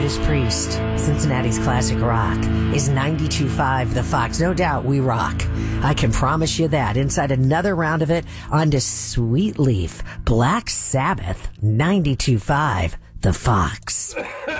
Judas Priest, Cincinnati's classic rock, is 92.5 The Fox. No doubt we rock. I can promise you that. Inside another round of it, on to Sweet Leaf, Black Sabbath, 92.5 The Fox.